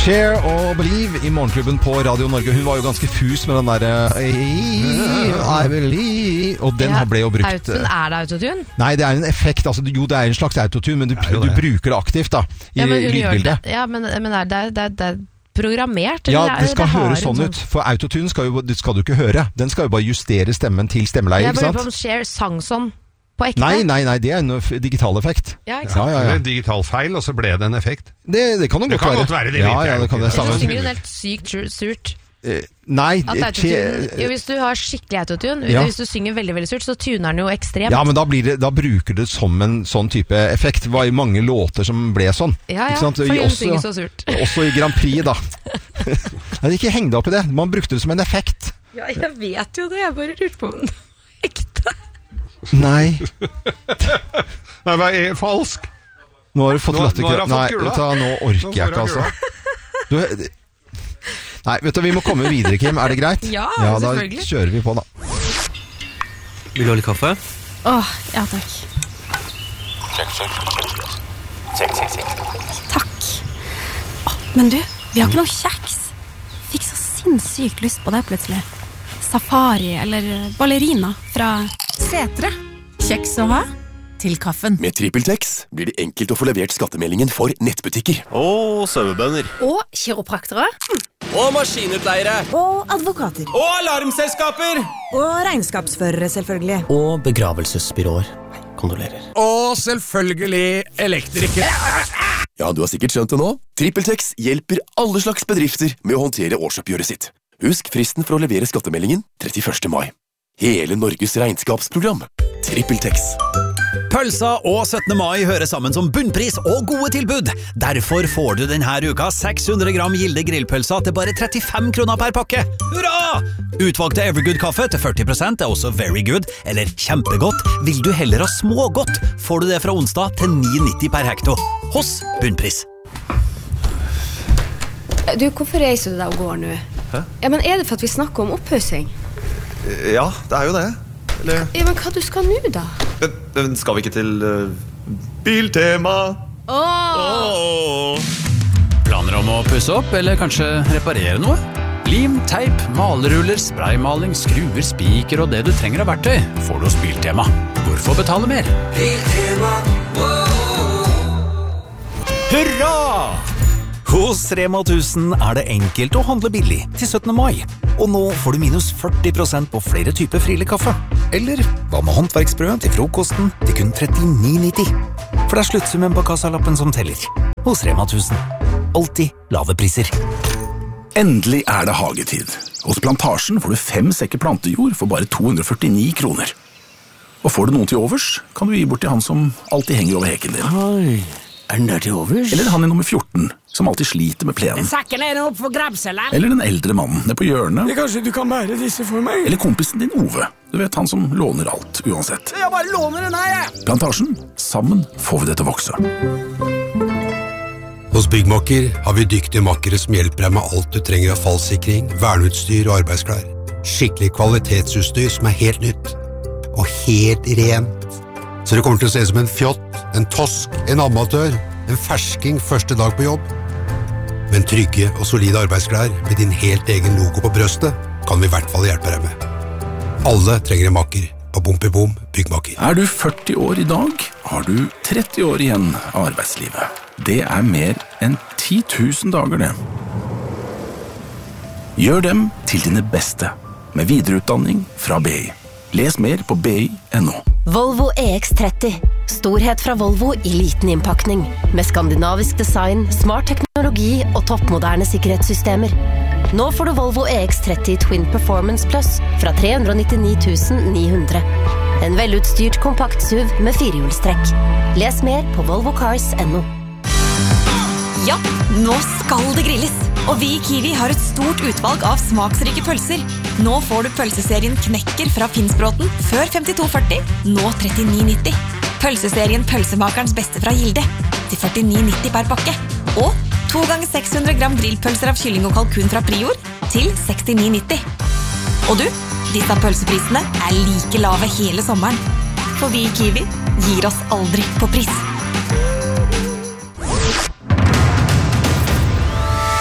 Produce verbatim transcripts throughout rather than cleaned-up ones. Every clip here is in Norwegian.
Share og Believe i Morgenklubben på Radio Norge. Hun var jo ganske fus med den der I believe, og den ja, ble jo brukt. Autotune, er det autotune? Nei, det er en effekt. Altså, jo, det er en slags autotune, men du, du bruker det aktivt da, i ja, lydbildet. Ja, men, men er det, det, det er programmert? Ja, det, det skal det høres sånn ut. For autotune skal, jo, det skal du ikke høre. Den skal jo bare justere stemmen til stemmeleie, ikke sant? Jeg bare på om Cher sang sånn. Nei, nei, nei, det er en digital effekt. Ja, ikke sant? Ja, ja, ja. Det er en digital feil, og så ble det en effekt. Det, det kan jo godt, godt godt være. Det ja, ja, det kan det samme. Så synger hun helt sykt surt. Eh, nei. Autotune, jo, hvis du har skikkelig autotune, ja. Hvis du synger veldig, veldig surt, så tuner den jo ekstremt. Ja, men da, blir det, da bruker det som en sånn type effekt. Det var i mange låter som ble sånn. Ja, ja, for hun også, synger så surt. Også i Grand Prix, da. Nei, ikke heng deg opp i det. Man brukte det som en effekt. Ja, jeg vet jo det. Jeg bare lurer på om det er ekte. Nei. Nei, det er falsk. Nå har du fått latterkø. Nei, kula. vet du, nå orker jeg ikke, altså. Du, nei, vet du, vi må komme videre, Kim. Er det greit? Ja, ja selvfølgelig. Da kjører vi på, da. Vil du ha litt kaffe? Åh, ja takk. Sjekk, sjekk. Sjekk, sjekk, sjekk. Takk. Åh, men du, vi har ikke noe kjeks. Fikk så sinnssykt lyst på det plutselig. Safari eller ballerina fra Setre. Kjeks å ha til kaffen. Med TrippelTex blir det enkelt å få levert skattemeldingen for nettbutikker. Og sauebønder. Og kiropraktere. Og maskinutleiere. Og advokater. Og alarmselskaper. Og regnskapsførere, selvfølgelig. Og begravelsesbyråer. Kondolerer. Og selvfølgelig elektrikere. Ja, du har sikkert skjønt det nå. TrippelTex hjelper alle slags bedrifter med å håndtere årsoppgjøret sitt. Husk fristen for å levere skattemeldingen trettiførste mai. Hele Norges regnskapsprogram. TrippelTex. Pølsa og syttende mai hører sammen som bunnpris og gode tilbud. Derfor får du denne uka seks hundre gram Gilde grillpølsa til bare trettifem kroner per pakke. Hurra! Utvalgte Evergood-kaffe til førti prosent er også very good, eller kjempegodt. Vil du heller ha smågodt, får du det fra onsdag til ni nitti per hekto. Hos bunnpris. Du, hvorfor reiser du deg og går nå? Hæ? Ja, men er det for at vi snakker om opphøsing? Ja, det er jo det. Eller... Ja, men hva du skal nå da? Men, men skal vi ikke til uh, Biltema? Åh! Åh! Planer om å pusse opp, eller kanskje reparere noe? Lim, teip, maleruller, spraymaling, skruer, spiker og det du trenger av verktøy får du hos Biltema. Hvorfor betale mer? Biltema, Hurra! Hos Rema tusen er det enkelt å handle billig til syttende mai. Og nå får du minus førti prosent på flere typer Friele-kaffe. Eller hva med håndverksbrød til frokosten til kun trettini nitti. For det er sluttsummen på kassalappen som teller. Hos Rema tusen. Alltid lave priser. Endelig er det hagetid. Hos Plantasjen får du fem sekker plantejord for bare to hundre og førtini kroner. Og får du noen til overs, kan du gi bort til han som alltid henger over heken din. Oi, er den der til overs? Eller han i nummer fjorten, som alltid sliter med plenen. Sakken er opp for grabselen. Eller den eldre mannen nede på hjørnet. Ja, kanskje du kan bære disse for meg? Eller kompisen din Ove. Du vet, han som låner alt, uansett. Jeg bare låner den her, jeg! Plantasjen. Sammen får vi det til å vokse. Hos Byggmakker har vi dyktige makkere som hjelper deg med alt du trenger av fallsikring, verneutstyr og arbeidsklær. Skikkelig kvalitetsutstyr som er helt nytt. Og helt rent. Så det kommer til å se ut som en fjott, en tosk, en amatør, en fersking første dag på jobb. Men trygge og solide arbeidsklær med din helt egen logo på brøstet kan vi i hvert fall hjelpe deg med. Alle trenger en makker på Bompibom Byggmakker. Er du førti år i dag, har du tretti år igjen av arbeidslivet. Det er mer enn ti tusen dager det. Gjør dem til dine beste med videreutdanning fra B I. Les mer på b i punktum n o. Volvo E X tretti. Storhet fra Volvo i liten innpakning. Med skandinavisk design, smart teknologi og toppmoderne sikkerhetssystemer. Nå får du Volvo E X tretti Twin Performance Plus fra tre hundre og nittini tusen ni hundre. En velutstyrt kompakt S U V med firehjulstrekk. Les mer på volvo cars punktum n o. Ja, nå skal det grilles. Og vi i Kiwi har et stort utvalg av smaksrike pølser. Nå får du pølseserien Knekker fra Finnsbråten før femtito førti, nå trettini nitti. Pølseserien Pølsemakerens beste fra Gilde til førtini nitti per pakke. Og to ganger seks hundre gram grillpølser av kylling og kalkun fra Prior til sekstini nitti. Og du, disse pølseprisene er like lave hele sommeren. For vi i Kiwi gir oss aldri på pris.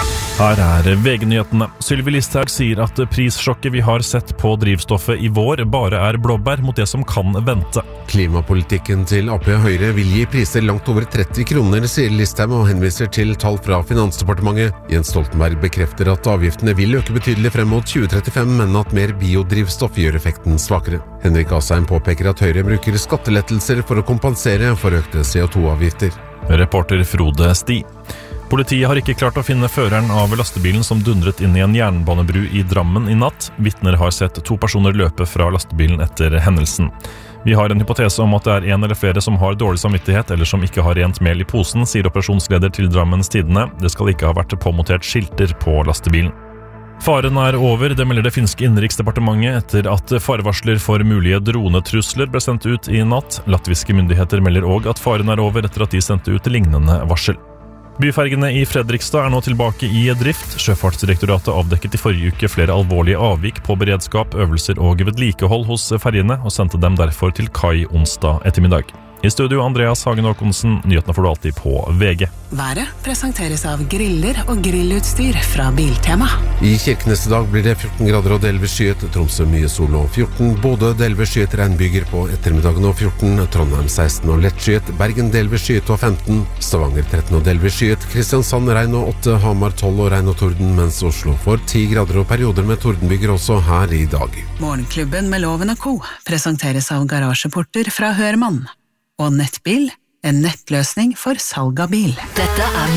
Her er V G-nyhetene. Sylvi Listhaug sier at prissjokket vi har sett på drivstoffet i vår bare er blåbær mot det som kan vente. Klimapolitikken til Ap og Høyre vil gi priser langt over tretti kroner, sier Listhaug og henviser til tall fra Finansdepartementet. Jens Stoltenberg bekrefter at avgiftene vil øke betydelig frem mot tjue trettifem, men at mer biodrivstoff gjør effekten svakere. Henrik Asheim påpeker at Høyre bruker skattelettelser for å kompensere for økte C O to avgifter. Reporter Frode Sti. Politiet har ikke klart å finne føreren av lastebilen som dundret inn i en jernbanebru i Drammen i natt. Vittner har sett to personer løpe fra lastebilen etter hendelsen. Vi har en hypotese om at det er en eller flere som har dårlig samvittighet eller som ikke har rent mel i posen, sier operasjonsleder til Drammens Tidende. Det skal ikke ha vært påmontert skilter på lastebilen. Faren er over, det melder det finske innenriksdepartementet etter at farevarsler for mulige dronetrusler ble sendt ut i natt. Latviske myndigheter melder også at faren er over etter at de sendte ut lignende varsel. Byfergene i Fredrikstad er nå tilbake i drift. Sjøfartsdirektoratet avdekket i forrige uke flere alvorlige avvik på beredskap, øvelser og vedlikehold hos fergene, og sendte dem derfor til kai onsdag ettermiddag. I studio Andreas Hagen Håkonsen, nyhetene får du alltid på V G. Været presenteres av griller og grillutstyr fra Biltema. I Kirkenes i dag blir det fjorten grader og delvis skyet, Tromsø mye sol og fjorten, Bodø delvis skyet regnbyger på ettermiddagen og fjorten, Trondheim seksten og lett skyet, Bergen delvis skyet og femten, Stavanger tretten og delvis skyet, Kristiansand regn og åtte, Hamar tolv og regn og torden, mens Oslo får ti grader og perioder med tordenbyger også her i dag. Morgenklubben med Loven og Co. presenteres av garasjeporter fra Hørmann. Og Nettbil, en nettløsning for salg av bil. Dette er